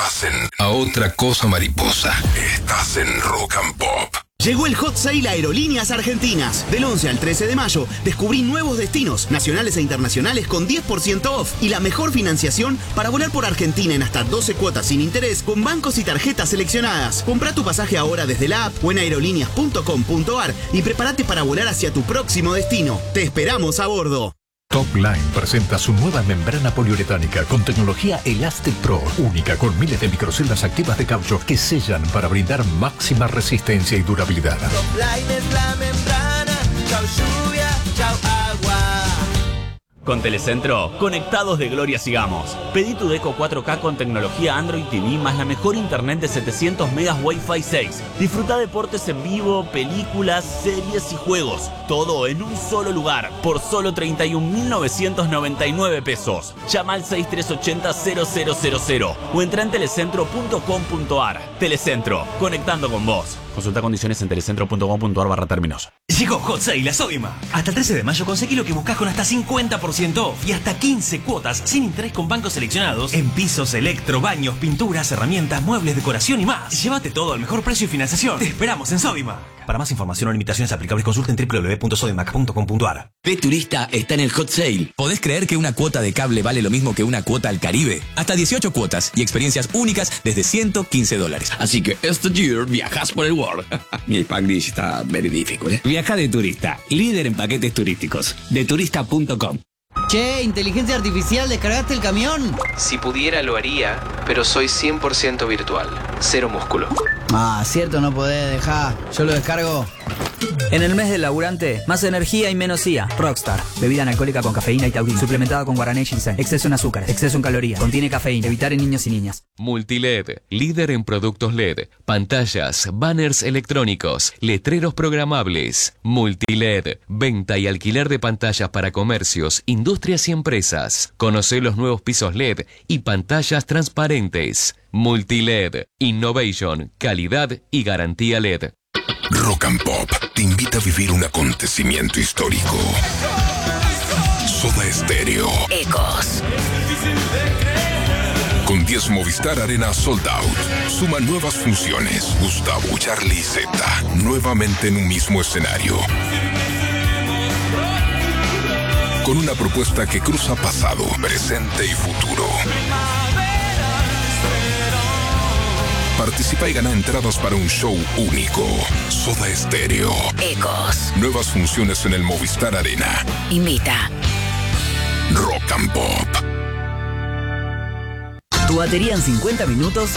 estás en A Otra Cosa Mariposa. Estás en Rock and Pop. Llegó el Hot Sale Aerolíneas Argentinas. Del 11 al 13 de mayo, descubrí nuevos destinos, nacionales e internacionales con 10% off y la mejor financiación para volar por Argentina en hasta 12 cuotas sin interés con bancos y tarjetas seleccionadas. Comprá tu pasaje ahora desde la app o en aerolíneas.com.ar y prepárate para volar hacia tu próximo destino. Te esperamos a bordo. Topline presenta su nueva membrana poliuretánica con tecnología Elastic Pro, única con miles de microceldas activas de caucho que sellan para brindar máxima resistencia y durabilidad. Topline es la membrana, chau lluvia, chau agua. Con Telecentro, conectados de gloria sigamos. Pedí tu Deco 4K con tecnología Android TV más la mejor internet de 700 megas Wi-Fi 6. Disfruta deportes en vivo, películas, series y juegos. Todo en un solo lugar, por solo 31.999 pesos. Llama al 6380-0000 o entra en telecentro.com.ar. Telecentro, conectando con vos. Consulta condiciones en telecentro.com.ar/términos. Llegó Hot Sale a Sodimac. Hasta el 13 de mayo conseguí lo que buscas con hasta 50% off y hasta 15 cuotas sin interés con bancos seleccionados en pisos, electro, baños, pinturas, herramientas, muebles, decoración y más. Llévate todo al mejor precio y financiación. Te esperamos en Sodimac. Para más información o limitaciones aplicables consulta en www.sodimac.com.ar. Turista está en el Hot Sale. ¿Podés creer que una cuota de cable vale lo mismo que una cuota al Caribe? Hasta 18 cuotas y experiencias únicas desde $115. Así que este year viajas por el world. Mi Spanglish está very difficult, Viaja de Turista, líder en paquetes turísticos. Deturista.com. Che, inteligencia artificial, ¿descargaste el camión? Si pudiera lo haría, pero soy 100% virtual. Cero músculo. Ah, cierto, no podés dejar. Yo lo descargo. En el mes del laburante, más energía y menos IA. Rockstar. Bebida analcohólica con cafeína y taurina. Suplementada con guaraná y ginseng. Exceso en azúcares. Exceso en calorías. Contiene cafeína. Evitar en niños y niñas. Multiled. Líder en productos LED. Pantallas, banners electrónicos, letreros programables. Multiled. Venta y alquiler de pantallas para comercios, industrias y empresas. Conocé los nuevos pisos LED y pantallas transparentes. Multiled. Innovation. Calidad y garantía LED. Rock and Pop te invita a vivir un acontecimiento histórico. Soda Stereo. Ecos. Con 10 Movistar Arena Sold Out. Suma nuevas funciones. Gustavo, Charlie y Zeta. Nuevamente en un mismo escenario. Con una propuesta que cruza pasado, presente y futuro. Participa y gana entradas para un show único. Soda Stereo. Ecos. Nuevas funciones en el Movistar Arena. Invita. Rock and Pop. Tu batería en 50 minutos